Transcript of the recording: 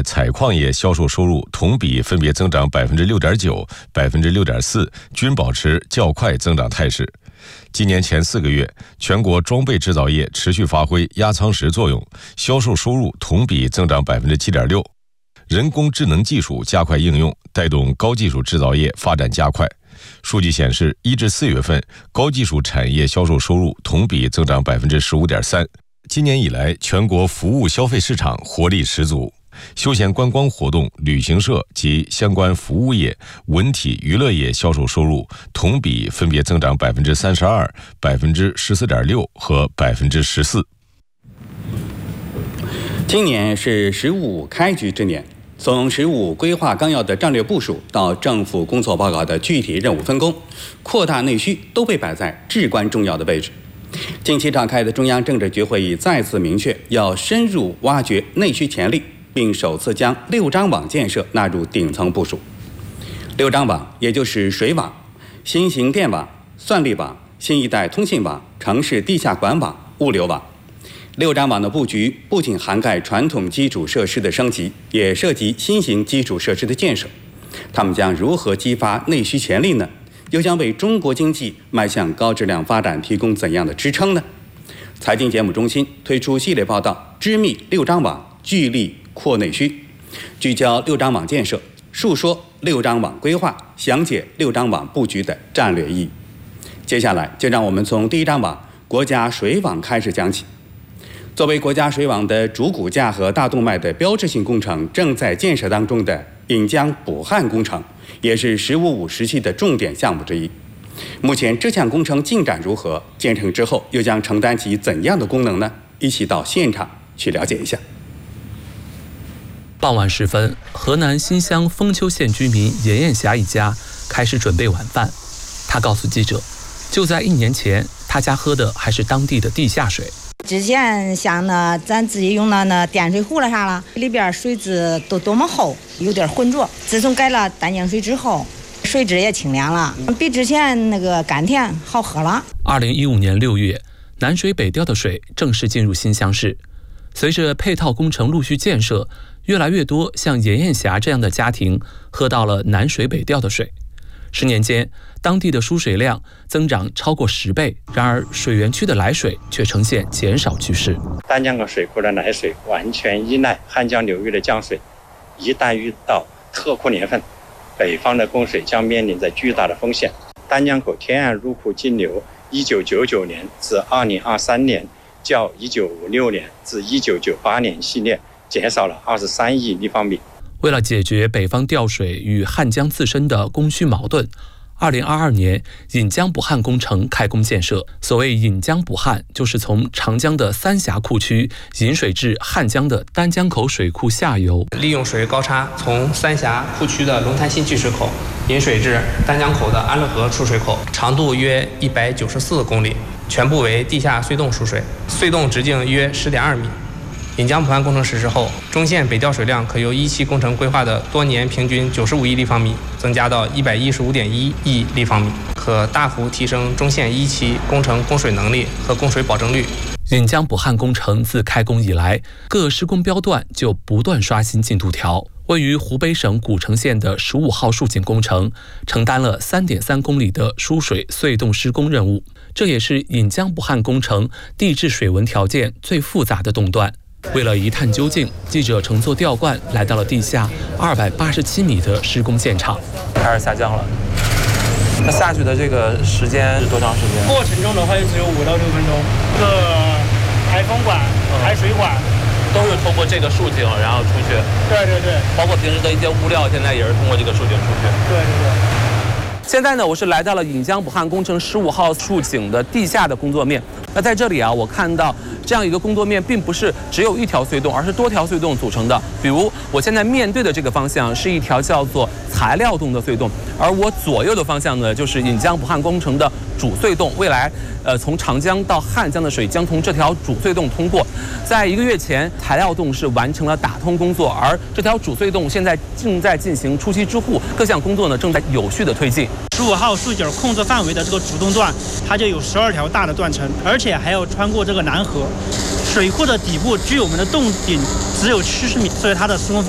业、采矿业销售收入同比分别增长 6.9%、6.4%， 均保持较快增长态势。今年前4个月，全国装备制造业持续发挥压舱石作用，销售收入同比增长 7.6%。人工智能技术加快应用，带动高技术制造业发展加快。数据显示，1至4月份，高技术产业销售收入同比增长 15.3%。今年以来，全国服务消费市场活力十足，休闲观光活动、旅行社及相关服务业、文体娱乐业销售收入同比分别增长 32%、14.6% 和 14%。 今年是“十五”开局之年，从“十五”规划纲要的战略部署到政府工作报告的具体任务分工，扩大内需都被摆在至关重要的位置。近期召开的中央政治局会议再次明确，要深入挖掘内需潜力，并首次将6张网建设纳入顶层部署。6张网也就是水网、新型电网、算力网、新一代通信网、城市地下管网、物流网。6张网的布局不仅涵盖传统基础设施的升级，也涉及新型基础设施的建设。它们将如何激发内需潜力呢？又将为中国经济迈向高质量发展提供怎样的支撑呢？财经节目中心推出系列报道，知密6张网，聚力扩内需，聚焦6张网建设，述说6张网规划，详解6张网布局的战略意义。接下来就让我们从第1张网国家水网开始讲起。作为国家水网的主骨架和大动脉的标志性工程，正在建设当中的引江补汉工程，也是“15+5”时期的重点项目之一。目前这项工程进展如何？建成之后又将承担起怎样的功能呢？一起到现场去了解一下。 傍晚时分，河南新乡封丘县居民严艳霞一家开始准备晚饭。他告诉记者，就在1年前，他家喝的还是当地的地下水。 之前像咱自己用那电水壶了啥了，里边水质都多么厚，有点浑浊。自从改了淡江水之后，水质也清凉了，比之前那个甘甜好喝了。 2015年6月，南水北调的水正式进入新乡市。随着配套工程陆续建设，越来越多像严艳霞这样的家庭喝到了南水北调的水。10年间，当地的输水量增长超过10倍，然而水源区的来水却呈现减少趋势。 丹江口水库的来水完全依赖汉江流域的降水，一旦遇到特枯年份，北方的供水将面临着巨大的风险。丹江口天然入库净流1999年至2023年较1956年至1998年系列减少了23亿立方米。 为了解决北方调水与汉江自身的供需矛盾，2022年引江补汉工程开工建设。所谓引江补汉，就是从长江的三峡库区引水至汉江的丹江口水库下游， 利用水位高差，从三峡库区的龙潭新聚水口引水至丹江口的安乐河出水口，长度约194公里，全部为地下隧洞输水，隧洞直径约10.2米。引江补汉工程实施后，中线北调水量可由1期工程规划的多年平均95亿立方米增加到115.1亿立方米，可大幅提升中线1期工程供水能力和供水保证率。 引江补汉工程自开工以来，各施工标段就不断刷新进度条。位于湖北省古城县的15号竖井工程承担了3.3公里的输水隧洞施工任务，这也是引江补汉工程地质水文条件最复杂的洞段。为了一探究竟，记者乘坐吊冠来到了地下287米的施工现场。开始下降了，那下去的这个时间是多长时间？ 过程中的话就只有5到6分钟。这个排风管、排水管都是通过这个竖井然后出去。 对对对， 包括平时的一些物料，现在也是通过这个竖井出去。 对对对。 现在呢，我是来到了引江补汉工程15号竖井的地下的工作面。那在这里啊，我看到这样一个工作面，并不是只有一条隧洞，而是多条隧洞组成的。比如我现在面对的这个方向是一条叫做材料洞的隧洞，而我左右的方向呢，就是引江补汉工程的主隧洞。未来从长江到汉江的水将从这条主隧洞通过。在1个月前，材料洞是完成了打通工作，而这条主隧洞现在正在进行初期支护，各项工作呢正在有序的推进。 15号竖井控制范围的这个主洞段，它就有12条大的断层，而且还要穿过这个南河。水库的底部距我们的洞顶只有70米，所以它的施工